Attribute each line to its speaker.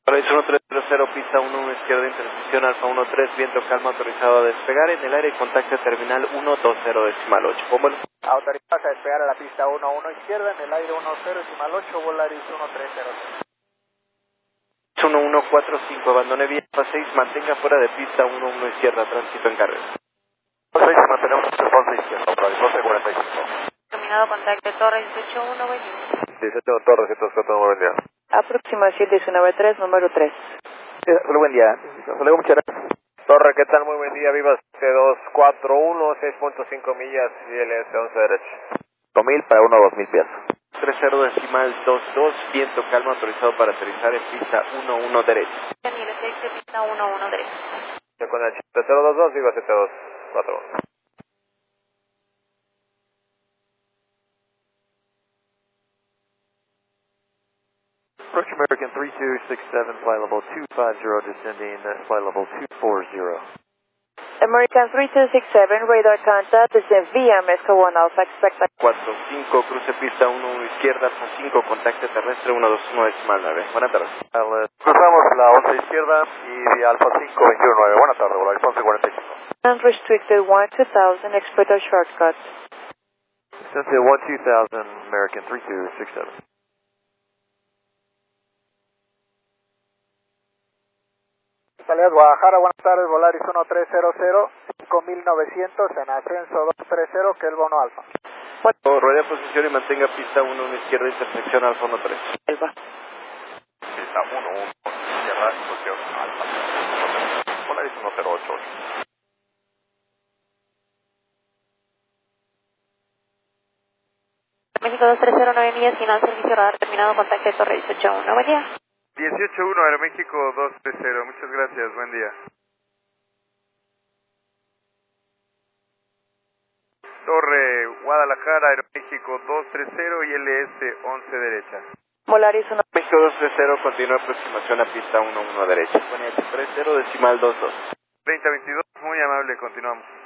Speaker 1: Volaris 1300, pista 11 izquierda, intersección Alfa 13, viento calma, autorizado a despegar en el área y contacto terminal 120.8. ¿Cómo?
Speaker 2: Autorizados a despegar a la pista 11 izquierda en el aire 10.8, Volaris 1300.
Speaker 1: 1145, abandone vía 6, mantenga fuera de pista 11 izquierda, tránsito en carrera.
Speaker 3: 6, mantenemos 11 izquierda, Volaris 1245.
Speaker 4: Terminado contacto Torre 181, buen día.
Speaker 3: 18 Torre 104, buen día.
Speaker 5: Aproximación 1993, número 3.
Speaker 2: Hola, buen día. Hola, muchas gracias.
Speaker 3: Torre, ¿qué tal? Muy buen día, Vivas C241, 6.5 millas, ILS 11 derecho. 5.000 para 2000 pies.
Speaker 1: 30.22, viento calma, autorizado para aterrizar en pista 11 derecha.
Speaker 4: Daniel, exit pista 11 derecha.
Speaker 3: Ya con el 022, Vivas C241.
Speaker 6: Approach American 3267, flight level 250, descending, flight level 240.
Speaker 5: American 3267, radar contact, descend via Mesco 1 Alpha, expect
Speaker 1: 45, cruce pista 11 izquierda, Alfa 5, contacto terrestre 121.9. Buenas tardes.
Speaker 3: Cruzamos la 11 izquierda y vía Alfa 5, 219. Buenas tardes, Volaris 1145.
Speaker 5: unrestricted 12000, expect a shortcut.
Speaker 6: Cynthia 12000, American 3267.
Speaker 2: Salida Guadalajara, buenas tardes, Volaris 1300, 5900 en ascenso 230, que el bono alfa.
Speaker 1: Rueda posición y mantenga pista 11 izquierda, intersección Alfa 13.
Speaker 5: Elba.
Speaker 3: Pista 11 izquierda, posición Alfa. Volaris 1088.
Speaker 4: México 2309 millas, final servicio radar terminado, contacto Torre 181, buen día.
Speaker 3: 18-1, Aeroméxico 230, muchas gracias, buen día. Torre, Guadalajara, Aeroméxico 230 y LS 11 derecha.
Speaker 5: Volaris 1.
Speaker 1: México 230, continúa aproximación a pista 11 derecha. Con el 30, decimal 22.
Speaker 3: 3022, muy amable, continuamos.